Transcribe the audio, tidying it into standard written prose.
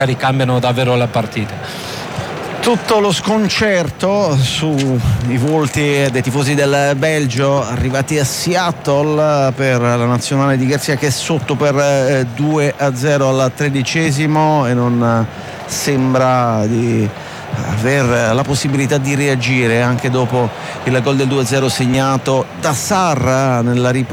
ricambiano davvero la partita. Tutto lo sconcerto sui volti dei tifosi del Belgio arrivati a Seattle per la nazionale di Garzia, che è sotto per 2-0 al 13° e non sembra di aver la possibilità di reagire anche dopo il gol del 2-0 segnato da Sarr nella ripresa.